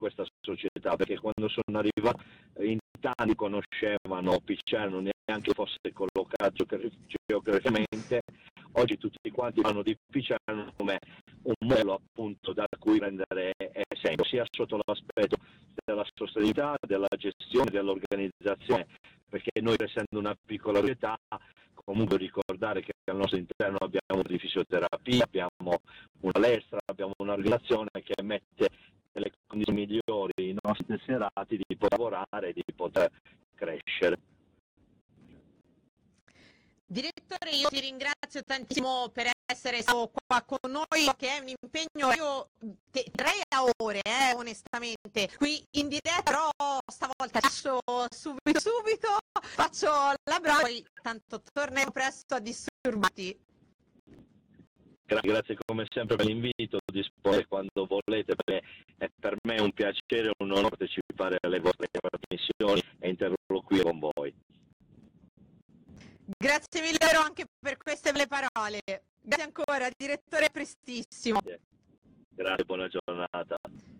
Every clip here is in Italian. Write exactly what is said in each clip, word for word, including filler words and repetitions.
questa società, perché quando sono arrivato in tanti conoscevano Piceno, neanche fosse collocato geograficamente. Oggi tutti quanti fanno di Piceno come un modello appunto da cui prendere esempio, sia sotto l'aspetto della sostenibilità, della gestione, dell'organizzazione, perché noi, essendo una piccola società, comunque ricordare che al nostro interno abbiamo di fisioterapia, abbiamo una palestra, abbiamo un'organizzazione che mette nelle condizioni migliori i nostri tesserati di poter lavorare e di poter crescere. Direttore, io ti ringrazio tantissimo per essere stato qua con noi, che è un impegno, io terrei a ore, eh, onestamente, qui in diretta, però stavolta lascio subito subito, faccio l'abbraccio, poi tanto torneremo presto a disturbarti. Grazie come sempre per l'invito, disporre quando volete, perché è per me un piacere e un onore partecipare alle vostre trasmissioni e interloquire con voi. Grazie mille anche per queste belle parole. Grazie ancora, direttore, prestissimo. Grazie, buona giornata.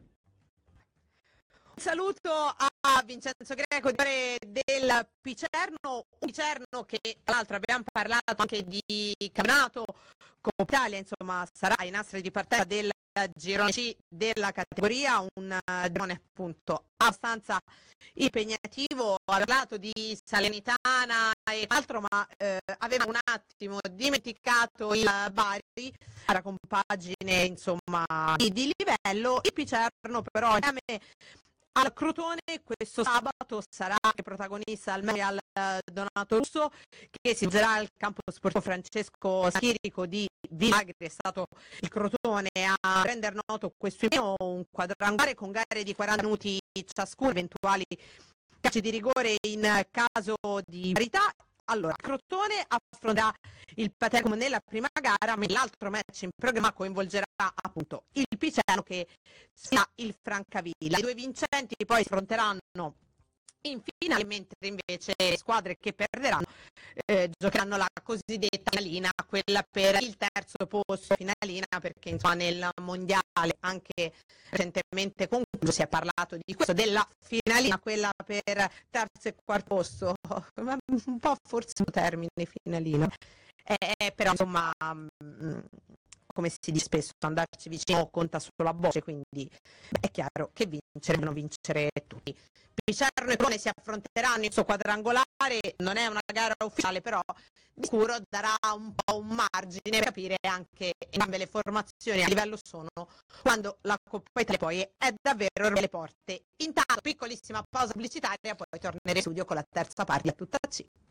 Un saluto a Vincenzo Greco, del Picerno, un Picerno che tra l'altro abbiamo parlato anche di campionato Coppa Italia, insomma sarà in nastri di partenza del girone C della categoria, un girone appunto abbastanza impegnativo. Ha parlato di Salernitana e altro, ma eh, aveva un attimo dimenticato il Bari, era compagine insomma di, di livello. Il Picerno però insieme al Crotone questo sabato sarà anche protagonista al Memorial Donato Russo, che si svolgerà al campo sportivo Francesco Chirico di Villagri. È stato il Crotone a rendere noto questo impegno, un quadrangolare con gare di quaranta minuti ciascuno, eventuali calci di rigore in caso di parità. Allora, Crotone affronterà il Patercom nella prima gara, mentre l'altro match in programma coinvolgerà appunto il Piceno che sfida il Francavilla. I due vincenti poi si affronteranno in finale, mentre invece le squadre che perderanno eh, giocheranno la cosiddetta finalina, quella per il terzo posto, finalina perché insomma nel mondiale anche recentemente concluso si è parlato di questo, della finalina, quella per terzo e quarto posto, ma un po' forse un termine finalina, eh, però insomma mh, come si dice spesso, andarci vicino conta solo a voce, quindi è chiaro che vincere devono vincere tutti. Picerno e Crotone si affronteranno in questo quadrangolare, non è una gara ufficiale, però di sicuro darà un po' un margine per capire anche entrambe le formazioni a livello sono, quando la Coppa Italia poi è davvero alle porte. Intanto piccolissima pausa pubblicitaria, poi torneremo in studio con la terza parte a tutta C.